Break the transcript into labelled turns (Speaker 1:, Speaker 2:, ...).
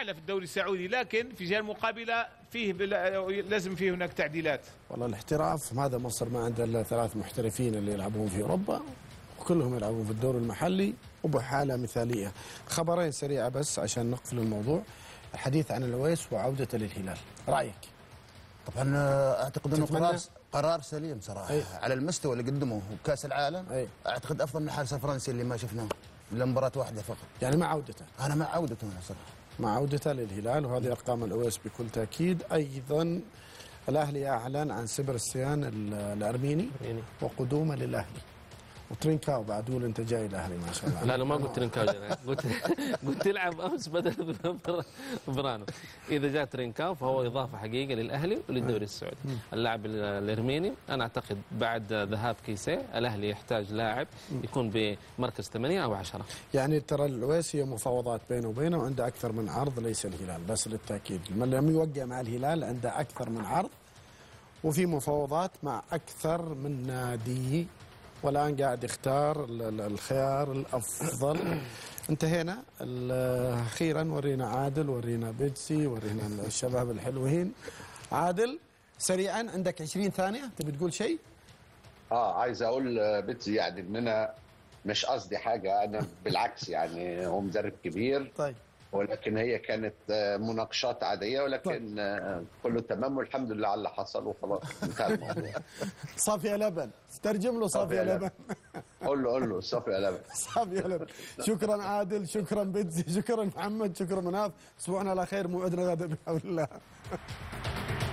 Speaker 1: اعلى في الدوري السعودي، لكن في جهه المقابله فيه لازم فيه هناك تعديلات.
Speaker 2: والله الاحتراف هذا مصر ما عندها الا 3 محترفين اللي يلعبون في اوروبا، وكلهم يلعبون في الدوري المحلي وبحاله مثاليه. خبرين سريعه بس عشان نقفل الموضوع. الحديث عن العويس وعودته للهلال، رايك؟
Speaker 3: طبعا اعتقد انه قرار سليم صراحه. على المستوى اللي قدمه وكاس العالم اعتقد افضل من الحارس الفرنسي اللي ما شفناه الا مباراه واحده فقط.
Speaker 2: يعني مع عودته؟
Speaker 3: انا مع عودته انا صراحه،
Speaker 2: مع عودته للهلال. وهذه ارقام العويس بكل تاكيد. ايضا الاهلي اعلن عن سبرستيان الارميني وقدومه للاهلي. وترينكاو بعد قول انت جاي الاهلي ما شاء الله.
Speaker 4: لا انا ما قلت ترينكاو، قلت العب امس بدل برانو. اذا جاء ترينكاو فهو اضافه حقيقه للاهلي وللدوري السعودي. اللاعب الارميني انا اعتقد بعد ذهاب كيسيه الاهلي يحتاج لاعب يكون بمركز 8 او 10.
Speaker 2: يعني ترى العويس هي مفاوضات بينه وبينه وعنده اكثر من عرض، ليس الهلال بس للتاكيد. لما يوقع مع الهلال عنده اكثر من عرض وفي مفاوضات مع اكثر من نادي، والآن قاعد يختار الخيار الأفضل. انتهينا. أخيرا ورينا عادل، ورينا بيتسي، ورينا الشباب الحلوين. عادل سريعا عندك 20 ثانية تبي تقول شيء؟
Speaker 5: عايز أقول بيتسي يعني إن أنا مش قصدي حاجة، أنا بالعكس يعني هو مدرب كبير.
Speaker 2: طيب.
Speaker 5: ولكن هي كانت مناقشات عادية، ولكن كله تمام والحمد لله على اللي حصل وخلاص انتهى الموضوع.
Speaker 2: صافية لبن، ترجم له صافية لبن.
Speaker 5: قول له صافية لبن.
Speaker 2: صافية لبن. شكرا عادل، شكرا بيتزي، شكرا محمد، شكرا مناف. اسبوعنا على خير، موعدنا غدا بحول الله.